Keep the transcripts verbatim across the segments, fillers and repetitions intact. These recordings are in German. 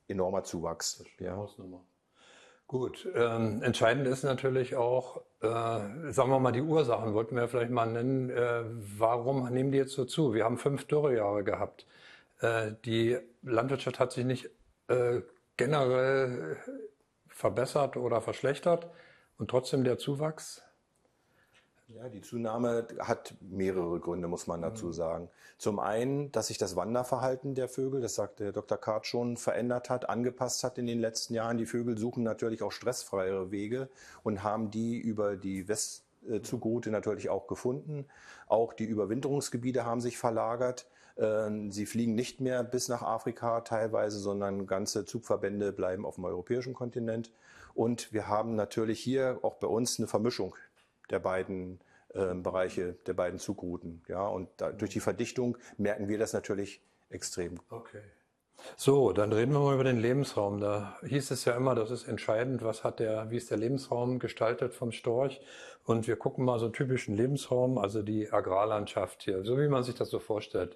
enormer Zuwachs. Das ist eine Hausnummer. Gut, ähm, entscheidend ist natürlich auch, äh, sagen wir mal, die Ursachen wollten wir vielleicht mal nennen. Äh, warum nehmen die jetzt so zu? Wir haben fünf Dürrejahre gehabt. Äh, die Landwirtschaft hat sich nicht äh, generell verbessert oder verschlechtert und trotzdem der Zuwachs. Ja, die Zunahme hat mehrere Gründe, muss man dazu sagen. Zum einen, dass sich das Wanderverhalten der Vögel, das sagte Herr Doktor Karth schon, verändert hat, angepasst hat in den letzten Jahren. Die Vögel suchen natürlich auch stressfreiere Wege und haben die über die Westzugroute natürlich auch gefunden. Auch die Überwinterungsgebiete haben sich verlagert. Sie fliegen nicht mehr bis nach Afrika teilweise, sondern ganze Zugverbände bleiben auf dem europäischen Kontinent. Und wir haben natürlich hier auch bei uns eine Vermischung der beiden äh, Bereiche, der beiden Zugrouten. Ja, und da, durch die Verdichtung merken wir das natürlich extrem. Okay. So, dann reden wir mal über den Lebensraum. Da hieß es ja immer, das ist entscheidend, was hat der, wie ist der Lebensraum gestaltet vom Storch. Und wir gucken mal so einen typischen Lebensraum, also die Agrarlandschaft hier, so wie man sich das so vorstellt.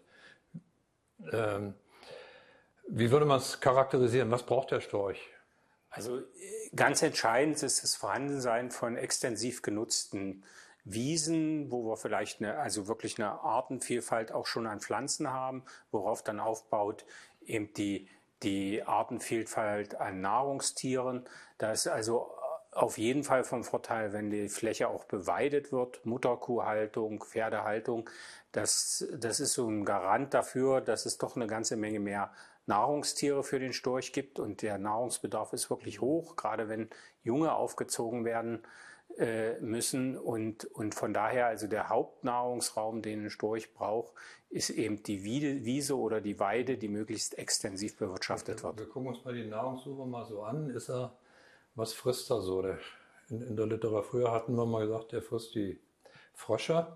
Ähm, wie würde man es charakterisieren? Was braucht der Storch? Also ganz entscheidend ist das Vorhandensein von extensiv genutzten Wiesen, wo wir vielleicht eine, also wirklich eine Artenvielfalt auch schon an Pflanzen haben, worauf dann aufbaut eben die, die Artenvielfalt an Nahrungstieren. Da ist also auf jeden Fall vom Vorteil, wenn die Fläche auch beweidet wird, Mutterkuhhaltung, Pferdehaltung. Das, das ist so ein Garant dafür, dass es doch eine ganze Menge mehr Nahrungstiere für den Storch gibt und der Nahrungsbedarf ist wirklich hoch, gerade wenn Junge aufgezogen werden äh, müssen und, und von daher also der Hauptnahrungsraum, den ein Storch braucht, ist eben die Wiede, Wiese oder die Weide, die möglichst extensiv bewirtschaftet wird. Wir gucken uns mal die Nahrungssuche mal so an. Ist er, was frisst er so? Der, in, in der Literatur früher hatten wir mal gesagt, der frisst die Frösche,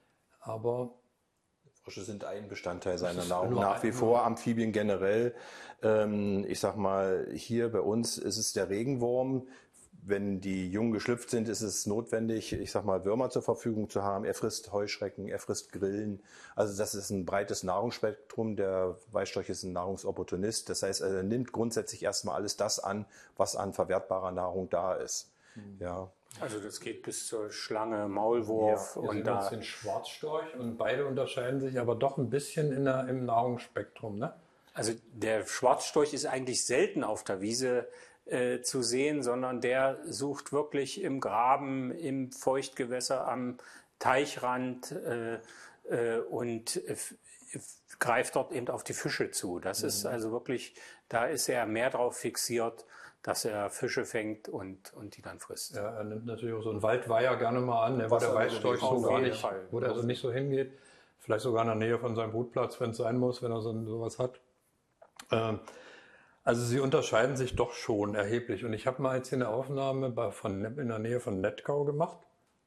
aber Frösche sind ein Bestandteil seiner Nahrung. Nach wie vor Amphibien generell. Ähm, ich sag mal, hier bei uns ist es der Regenwurm. Wenn die Jungen geschlüpft sind, ist es notwendig, ich sag mal, Würmer zur Verfügung zu haben. Er frisst Heuschrecken, er frisst Grillen. Also das ist ein breites Nahrungsspektrum. Der Weißstorch ist ein Nahrungsopportunist. Das heißt, er nimmt grundsätzlich erstmal alles das an, was an verwertbarer Nahrung da ist. Mhm. Ja. Also das geht bis zur Schlange, Maulwurf ja, und da den Schwarzstorch und beide unterscheiden sich aber doch ein bisschen in der, im Nahrungsspektrum, ne? Also der Schwarzstorch ist eigentlich selten auf der Wiese äh, zu sehen, sondern der sucht wirklich im Graben, im Feuchtgewässer, am Teichrand äh, äh, und äh, greift dort eben auf die Fische zu. Das mhm. ist also wirklich, da ist er mehr drauf fixiert, dass er Fische fängt und, und die dann frisst. Ja, er nimmt natürlich auch so einen Waldweiher gerne mal an, wo der Weißstorch so gar nicht, Fall. wo der also nicht so hingeht. Vielleicht sogar in der Nähe von seinem Brutplatz, wenn es sein muss, wenn er so sowas hat. Ähm, also sie unterscheiden sich doch schon erheblich. Und ich habe mal jetzt hier eine Aufnahme bei, von, in der Nähe von Netkau gemacht.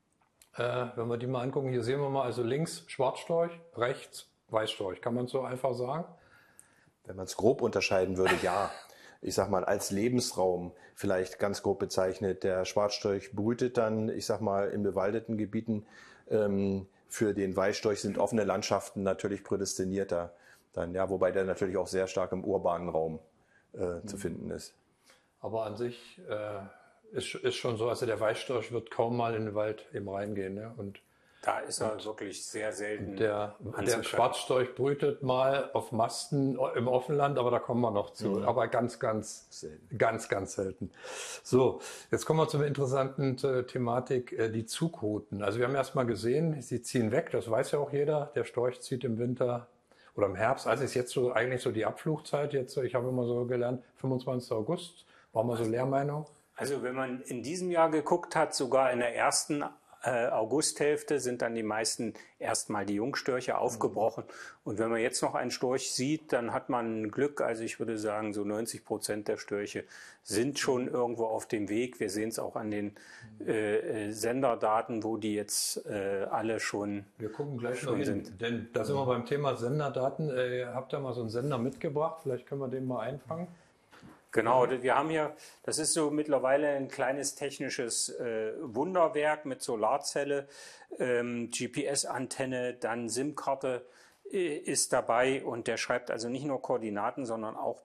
Äh, wenn wir die mal angucken, hier sehen wir mal also links Schwarzstorch, rechts Weißstorch. Kann man es so einfach sagen? Wenn man es grob unterscheiden würde, ja. Ich sag mal, als Lebensraum vielleicht ganz grob bezeichnet. Der Schwarzstorch brütet dann, ich sag mal, in bewaldeten Gebieten. Ähm, für den Weißstorch sind offene Landschaften natürlich prädestinierter. Dann, ja, wobei der natürlich auch sehr stark im urbanen Raum äh, zu finden ist. Aber an sich äh, ist, ist schon so, also der Weißstorch wird kaum mal in den Wald eben reingehen. Ne? Und da ist er wirklich sehr selten. Der, der Schwarzstorch brütet mal auf Masten im Offenland, aber da kommen wir noch zu. Mhm. Aber ganz, ganz selten. Ganz, ganz selten. So, jetzt kommen wir zur interessanten Thematik, die Zugrouten. Also wir haben erst mal gesehen, sie ziehen weg, das weiß ja auch jeder. Der Storch zieht im Winter oder im Herbst. Also ist jetzt so eigentlich so die Abflugzeit. Jetzt, ich habe immer so gelernt, fünfundzwanzigster August. War mal so Lehrmeinung. Also wenn man in diesem Jahr geguckt hat, sogar in der ersten Augusthälfte sind dann die meisten erstmal die Jungstörche aufgebrochen. Und wenn man jetzt noch einen Storch sieht, dann hat man Glück. Also ich würde sagen, so neunzig Prozent der Störche sind schon irgendwo auf dem Weg. Wir sehen es auch an den äh, Senderdaten, wo die jetzt äh, alle schon Wir gucken gleich noch hin, sind. Denn da sind wir beim Thema Senderdaten. Äh, habt ihr mal so einen Sender mitgebracht? Vielleicht können wir den mal einfangen. Genau, wir haben hier, das ist so mittlerweile ein kleines technisches äh, Wunderwerk mit Solarzelle, ähm, G P S-Antenne, dann SIM-Karte ist dabei und der schreibt also nicht nur Koordinaten, sondern auch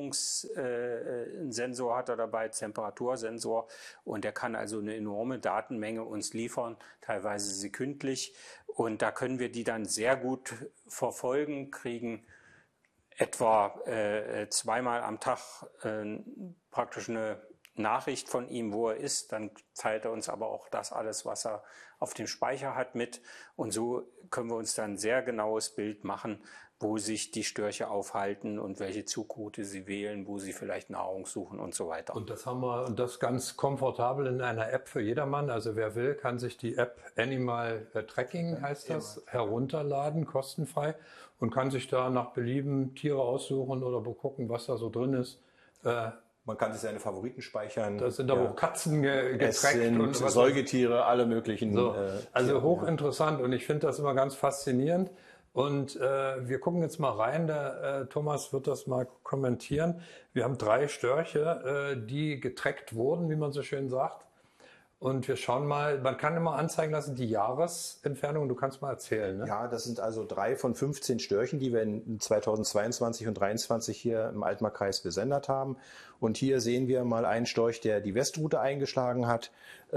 Bewegungssensor hat er dabei, Temperatursensor, und der kann also eine enorme Datenmenge uns liefern, teilweise sekündlich, und da können wir die dann sehr gut verfolgen, kriegen etwa äh, zweimal am Tag äh, praktisch eine Nachricht von ihm, wo er ist, dann teilt er uns aber auch das alles, was er auf dem Speicher hat, mit, und so können wir uns dann ein sehr genaues Bild machen, wo sich die Störche aufhalten und welche Zugroute sie wählen, wo sie vielleicht Nahrung suchen und so weiter. Und das haben wir, und das ganz komfortabel in einer App für jedermann. Also wer will, kann sich die App Animal Tracking, heißt das, herunterladen, kostenfrei, und kann sich da nach Belieben Tiere aussuchen oder gucken, was da so drin ist. Äh, Man kann sich seine Favoriten speichern. Da sind aber ja auch Katzen ge getrackt. Es sind und was Säugetiere, alle möglichen. So. Äh, also Tiere, hochinteressant, ja. Und ich finde das immer ganz faszinierend. Und äh, wir gucken jetzt mal rein, der äh, Thomas wird das mal kommentieren. Wir haben drei Störche, äh, die getrackt wurden, wie man so schön sagt. Und wir schauen mal, man kann immer anzeigen lassen, die Jahresentfernung, du kannst mal erzählen, ne? Ja, das sind also drei von fünfzehn Störchen, die wir in zweitausendzweiundzwanzig und zweitausenddreiundzwanzig hier im Altmark-Kreis besendet haben. Und hier sehen wir mal einen Storch, der die Westroute eingeschlagen hat.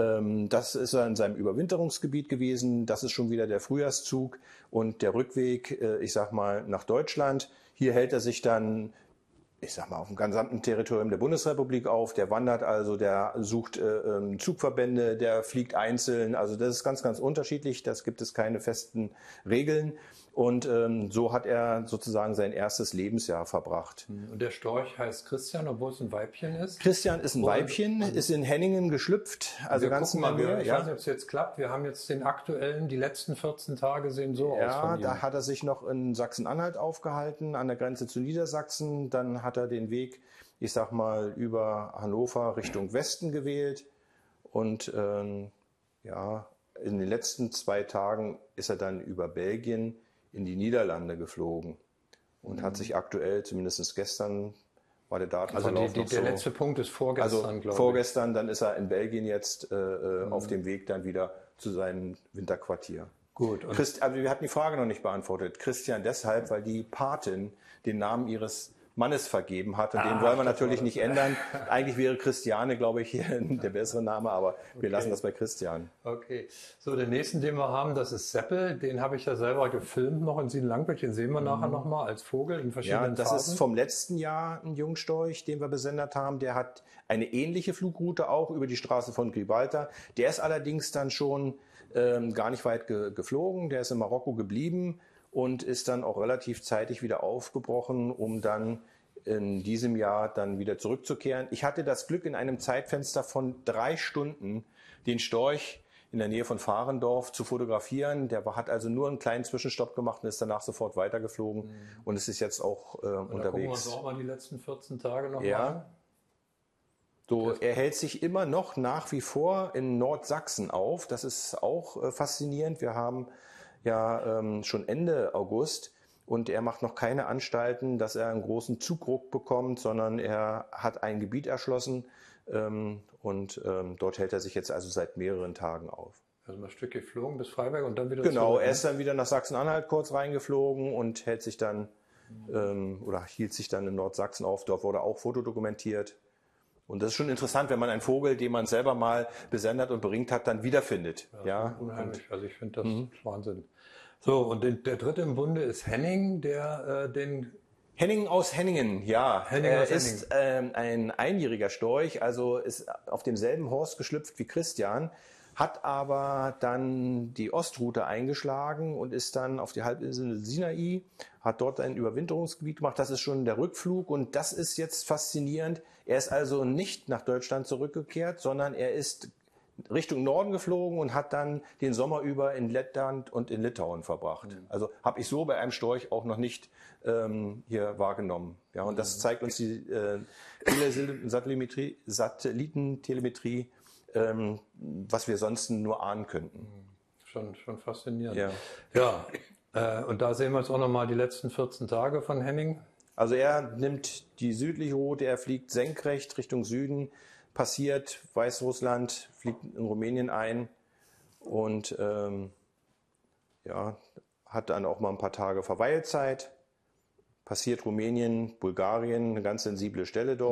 Das ist er in seinem Überwinterungsgebiet gewesen. Das ist schon wieder der Frühjahrszug und der Rückweg, ich sag mal, nach Deutschland. Hier hält er sich dann, ich sag mal, auf dem gesamten Territorium der Bundesrepublik auf. Der wandert also, der sucht äh, Zugverbände, der fliegt einzeln. Also das ist ganz, ganz unterschiedlich. Das gibt es keine festen Regeln. Und ähm, so hat er sozusagen sein erstes Lebensjahr verbracht. Und der Storch heißt Christian, obwohl es ein Weibchen ist? Christian ist ein Wo Weibchen, ist in Henningen geschlüpft. Also wir ganz mal, wir, ich ja. weiß nicht, ob es jetzt klappt. Wir haben jetzt den aktuellen, die letzten vierzehn Tage sehen so ja, aus von ihm. Da hat er sich noch in Sachsen-Anhalt aufgehalten, an der Grenze zu Niedersachsen. Dann hat er den Weg, ich sag mal, über Hannover Richtung Westen gewählt. Und ähm, ja, in den letzten zwei Tagen ist er dann über Belgien in die Niederlande geflogen und mhm. hat sich aktuell, zumindest gestern, war der Datenverlauf also die, die, noch so. Der letzte Punkt ist vorgestern, also glaube vorgestern, ich. Dann ist er in Belgien jetzt äh, mhm. auf dem Weg dann wieder zu seinem Winterquartier. Gut. Und Christ, also wir hatten die Frage noch nicht beantwortet. Christian deshalb, weil die Patin den Namen ihres Mannes vergeben hat. Und ah, den wollen wir natürlich nicht ändern. Eigentlich wäre Christiane, glaube ich, hier der bessere Name, aber wir okay. lassen das bei Christian. Okay. So, den nächsten, den wir haben, das ist Seppel. Den habe ich ja selber gefilmt noch in Siebenlangbück. Den sehen wir mhm. nachher nochmal als Vogel in verschiedenen Ja, das Phasen. ist vom letzten Jahr ein Jungstorch, den wir besendet haben. Der hat eine ähnliche Flugroute auch über die Straße von Gibraltar. Der ist allerdings dann schon ähm, gar nicht weit ge geflogen. Der ist in Marokko geblieben und ist dann auch relativ zeitig wieder aufgebrochen, um dann in diesem Jahr dann wieder zurückzukehren. Ich hatte das Glück, in einem Zeitfenster von drei Stunden den Storch in der Nähe von Fahrendorf zu fotografieren. Der hat also nur einen kleinen Zwischenstopp gemacht und ist danach sofort weitergeflogen. Mhm. Und es ist jetzt auch äh, und unterwegs. Da gucken wir uns auch mal die letzten vierzehn Tage noch ja. mal an. So, er hält sich immer noch nach wie vor in Nordsachsen auf. Das ist auch äh, faszinierend. Wir haben ja ähm, schon Ende August und er macht noch keine Anstalten, dass er einen großen Zugruck bekommt, sondern er hat ein Gebiet erschlossen ähm, und ähm, dort hält er sich jetzt also seit mehreren Tagen auf. Also mal ein Stück geflogen bis Freiberg und dann wieder Genau, zurück. Er ist dann wieder nach Sachsen-Anhalt kurz reingeflogen und hält sich dann mhm. ähm, oder hielt sich dann in Nordsachsen auf. Dort wurde auch fotodokumentiert. Und das ist schon interessant, wenn man einen Vogel, den man selber mal besendet und beringt hat, dann wiederfindet. Ja, ja? Unheimlich. Also ich finde das mhm. Wahnsinn. So, und den, der dritte im Bunde ist Henning, der äh, den... Henning aus Henningen, ja. Henning er aus ist ähm, ein einjähriger Storch, also ist auf demselben Horst geschlüpft wie Christian, hat aber dann die Ostroute eingeschlagen und ist dann auf die Halbinsel Sinai, hat dort ein Überwinterungsgebiet gemacht. Das ist schon der Rückflug und das ist jetzt faszinierend. Er ist also nicht nach Deutschland zurückgekehrt, sondern er ist Richtung Norden geflogen und hat dann den Sommer über in Lettland und in Litauen verbracht. Mhm. Also habe ich so bei einem Storch auch noch nicht ähm, hier wahrgenommen. Ja, und das zeigt uns die äh, Satellitentelemetrie, Satellitentelemetrie ähm, was wir sonst nur ahnen könnten. Schon, schon faszinierend. Ja, ja äh, und da sehen wir jetzt auch nochmal die letzten vierzehn Tage von Henning. Also er nimmt die südliche Route, er fliegt senkrecht Richtung Süden, passiert Weißrussland, fliegt in Rumänien ein und ähm, ja, hat dann auch mal ein paar Tage Verweilzeit. Passiert Rumänien, Bulgarien, eine ganz sensible Stelle dort.